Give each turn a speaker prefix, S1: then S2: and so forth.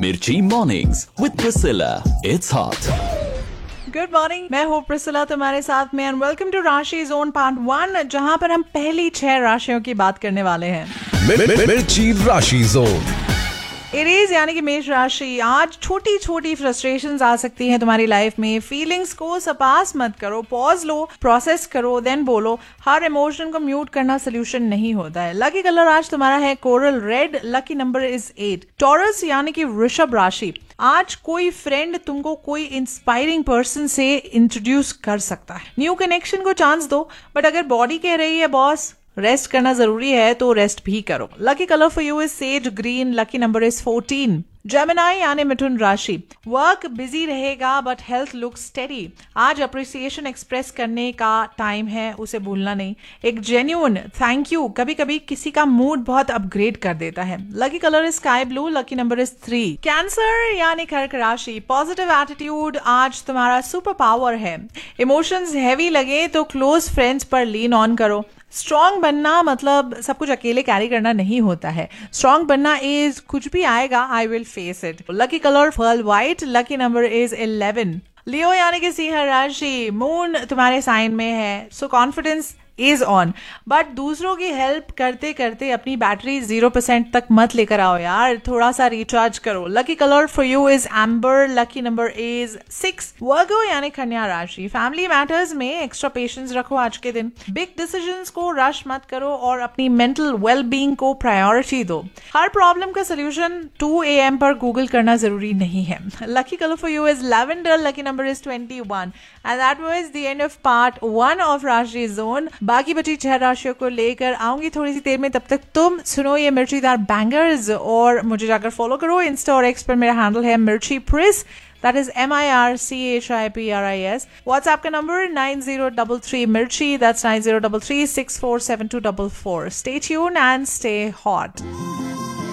S1: मिर्ची mornings with Priscilla, it's hot.
S2: Good morning, मैं हूँ प्रिसिला तुम्हारे साथ में एंड वेलकम टू राशि जोन पार्ट 1, जहाँ पर हम पहली 6 राशियों की बात करने वाले हैं।
S3: मिर्ची राशि जोन।
S2: एरीज यानी कि मेष राशि, आज छोटी छोटी फ्रस्ट्रेशंस आ सकती हैं तुम्हारी लाइफ में। फीलिंग्स को सपास मत करो, पॉज लो, प्रोसेस करो, देन बोलो। हर इमोशन को म्यूट करना सोल्यूशन नहीं होता है। लकी कलर आज तुम्हारा है coral red, lucky number is 8। Taurus यानी कि वृषभ राशि, आज कोई फ्रेंड तुमको कोई इंस्पायरिंग पर्सन से इंट्रोड्यूस कर सकता है। न्यू कनेक्शन को चांस दो, बट अगर बॉडी कह रही है बॉस रेस्ट करना जरूरी है तो रेस्ट भी करो। Lucky colour for you is sage green, lucky number is 14। Gemini यानी मिथुन राशि, वर्क बिजी रहेगा बट हेल्थ लुक स्टेडी। आज अप्रिसिएशन एक्सप्रेस करने का टाइम है, उसे भूलना नहीं। एक जेन्युइन थैंक यू कभी कभी किसी का मूड बहुत अपग्रेड कर देता है। Lucky colour is sky blue, lucky number is 3। Cancer यानी कर्क राशि, पॉजिटिव एटीट्यूड आज तुम्हारा सुपर पावर है। इमोशंस हैवी लगे तो क्लोज फ्रेंड्स पर लीन ऑन करो। स्ट्रॉन्ग बनना मतलब सब कुछ अकेले कैरी करना नहीं होता है। स्ट्रॉन्ग बनना इज कुछ भी आएगा I will face it. Lucky colour pearl white, lucky number is 11। लियो यानी कि सिंह राशि, मून तुम्हारे साइन में है, सो कॉन्फिडेंस इज ऑन, बट दूसरों की हेल्प करते करते अपनी बैटरी 0% तक मत लेकर आओ यार, थोड़ा सा रिचार्ज करो। Lucky colour for you is amber, lucky number is 6। वर्गो यानी कन्या राशि, फैमिली मैटर्स में एक्स्ट्रा पेशेंस रखो आज के दिन। बिग डिसीजंस को रश मत करो और अपनी मेंटल वेल बीइंग को प्रायोरिटी दो। हर प्रॉब्लम का सोल्यूशन 2 AM पर गूगल करना जरूरी नहीं है। Lucky colour for you is lavender, lucky number is 21। And that was the end of part 1 of राशि जोन। बाकी बची 6 राशियों को लेकर आऊंगी थोड़ी सी देर में, तब तक तुम सुनो ये मिर्चीदार बैंगर्स और मुझे जाकर फॉलो करो। इंस्टा और एक्स पर मेरा हैंडल है मिर्ची प्रिस, दैट इज MIRCHIPRIS। व्हाट्सएप का नंबर 9033 मिर्ची, that's 9033647244। Stay tune and stay hot.